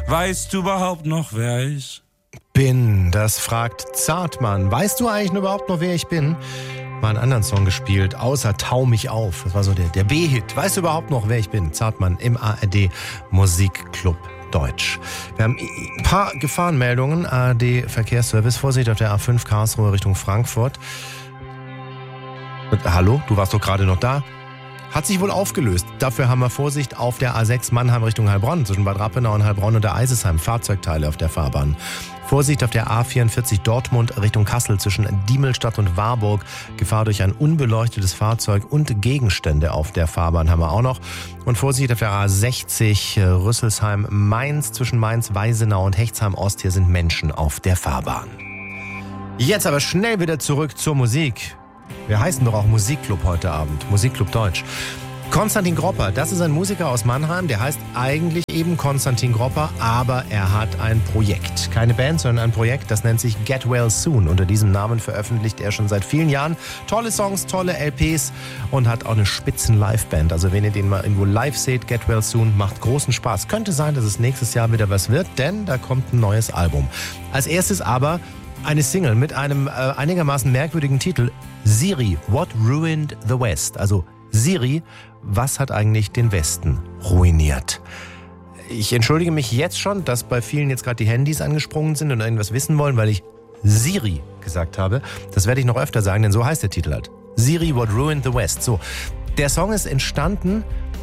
Weißt du überhaupt noch, wer ich bin? Das fragt Zartmann. Weißt du eigentlich überhaupt noch, wer ich bin? Mal einen anderen Song gespielt, außer Tau mich auf. Das war so der B-Hit. Weißt du überhaupt noch, wer ich bin? Zartmann im ARD Musikclub Deutsch. Wir haben ein paar Gefahrenmeldungen. ARD Verkehrsservice. Vorsicht auf der A5 Karlsruhe Richtung Frankfurt. Hallo, du warst doch gerade noch da. Hat sich wohl aufgelöst. Dafür haben wir Vorsicht auf der A6 Mannheim Richtung Heilbronn. Zwischen Bad Rappenau und Heilbronn und der Eisesheim. Fahrzeugteile auf der Fahrbahn. Vorsicht auf der A44 Dortmund Richtung Kassel zwischen Diemelstadt und Warburg. Gefahr durch ein unbeleuchtetes Fahrzeug und Gegenstände auf der Fahrbahn haben wir auch noch. Und Vorsicht auf der A60 Rüsselsheim-Mainz zwischen Mainz-Weisenau und Hechtsheim-Ost. Hier sind Menschen auf der Fahrbahn. Jetzt aber schnell wieder zurück zur Musik. Wir heißen doch auch Musikclub heute Abend. Musikclub Deutsch. Konstantin Gropper, das ist ein Musiker aus Mannheim, der heißt eigentlich eben Konstantin Gropper, aber er hat ein Projekt. Keine Band, sondern ein Projekt, das nennt sich Get Well Soon. Unter diesem Namen veröffentlicht er schon seit vielen Jahren tolle Songs, tolle LPs und hat auch eine spitzen Liveband. Also wenn ihr den mal irgendwo live seht, Get Well Soon, macht großen Spaß. Könnte sein, dass es nächstes Jahr wieder was wird, denn da kommt ein neues Album. Als erstes aber eine Single mit einem einigermaßen merkwürdigen Titel, Siri, What Ruined the West? Also Siri, was hat eigentlich den Westen ruiniert? Ich entschuldige mich jetzt schon, dass bei vielen jetzt gerade die Handys angesprungen sind und irgendwas wissen wollen, weil ich Siri gesagt habe. Das werde ich noch öfter sagen, denn so heißt der Titel halt. Siri, What Ruined the West? So, der Song ist entstanden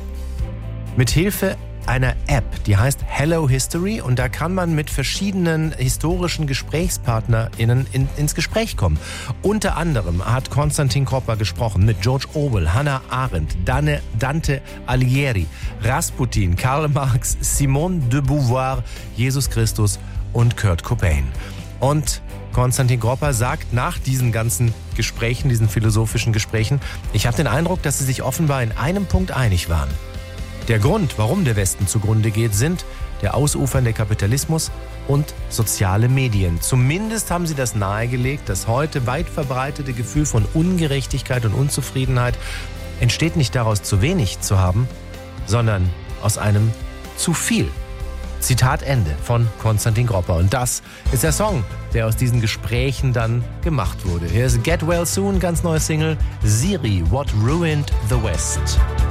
mit Hilfe einer App, die heißt Hello History und da kann man mit verschiedenen historischen GesprächspartnerInnen ins Gespräch kommen. Unter anderem hat Konstantin Gropper gesprochen mit George Orwell, Hannah Arendt, Dante Alighieri, Rasputin, Karl Marx, Simone de Beauvoir, Jesus Christus und Kurt Cobain. Und Konstantin Gropper sagt nach diesen ganzen Gesprächen, diesen philosophischen Gesprächen, ich habe den Eindruck, dass sie sich offenbar in einem Punkt einig waren. Der Grund, warum der Westen zugrunde geht, sind der ausufernde Kapitalismus und soziale Medien. Zumindest haben sie das nahegelegt, das heute weit verbreitete Gefühl von Ungerechtigkeit und Unzufriedenheit entsteht nicht daraus, zu wenig zu haben, sondern aus einem zu viel. Zitat Ende von Konstantin Gropper. Und das ist der Song, der aus diesen Gesprächen dann gemacht wurde. Hier ist Get Well Soon, ganz neue Single, Siri, What Ruined the West.